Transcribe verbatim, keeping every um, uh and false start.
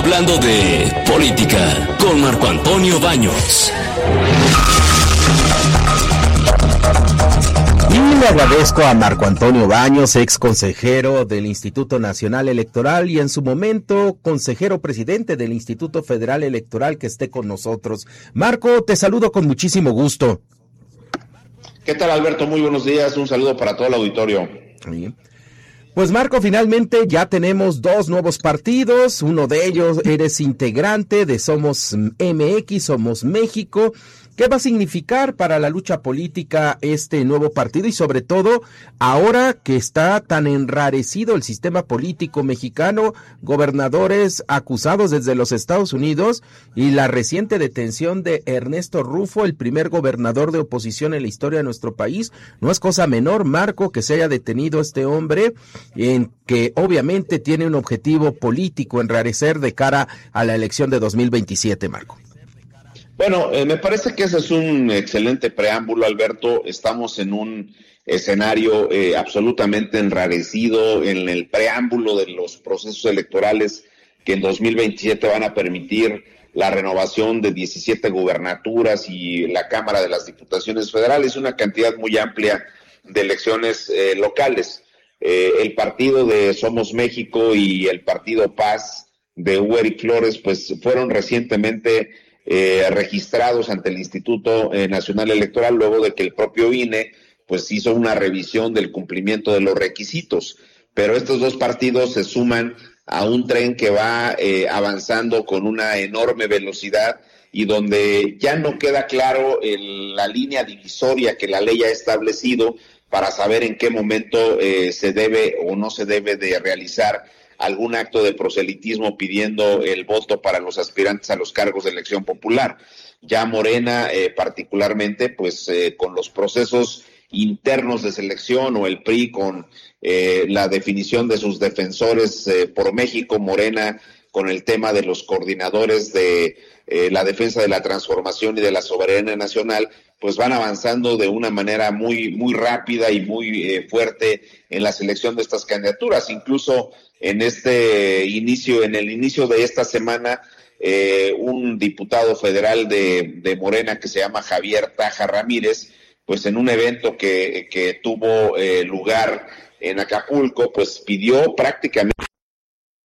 Hablando de política con Marco Antonio Baños. Y le agradezco a Marco Antonio Baños, ex consejero del Instituto Nacional Electoral y en su momento consejero presidente del Instituto Federal Electoral, que esté con nosotros. Marco, te saludo con muchísimo gusto. ¿Qué tal, Alberto? Muy buenos días, un saludo para todo el auditorio. Sí. Pues Marco, finalmente ya tenemos dos nuevos partidos, uno de ellos eres integrante de Somos M X, Somos México. ¿Qué va a significar para la lucha política este nuevo partido y sobre todo ahora que está tan enrarecido el sistema político mexicano, gobernadores acusados desde los Estados Unidos y la reciente detención de Ernesto Rufo, el primer gobernador de oposición en la historia de nuestro país? No es cosa menor, Marco, que se haya detenido este hombre, en que obviamente tiene un objetivo político, enrarecer de cara a la elección de dos mil veintisiete, Marco. Bueno, eh, me parece que ese es un excelente preámbulo, Alberto. Estamos en un escenario eh, absolutamente enrarecido en el preámbulo de los procesos electorales que en dos mil veintisiete van a permitir la renovación de diecisiete gubernaturas y la Cámara de las Diputaciones Federales, una cantidad muy amplia de elecciones eh, locales. Eh, el partido de Somos México y el partido Paz de Hugo Eric Flores, pues fueron recientemente Eh, registrados ante el Instituto eh, Nacional Electoral luego de que el propio I N E pues hizo una revisión del cumplimiento de los requisitos, pero estos dos partidos se suman a un tren que va eh, avanzando con una enorme velocidad y donde ya no queda claro el, la línea divisoria que la ley ha establecido para saber en qué momento eh, se debe o no se debe de realizar algún acto de proselitismo pidiendo el voto para los aspirantes a los cargos de elección popular. Ya Morena, eh, particularmente, pues eh, con los procesos internos de selección, o el P R I con eh, la definición de sus defensores eh, por México, Morena con el tema de los coordinadores de eh, la defensa de la transformación y de la soberanía nacional, pues van avanzando de una manera muy muy rápida y muy eh, fuerte en la selección de estas candidaturas. Incluso en este inicio, en el inicio de esta semana, eh, un diputado federal de, de Morena que se llama Javier Taja Ramírez, pues en un evento que, que tuvo eh, lugar en Acapulco, pues pidió prácticamente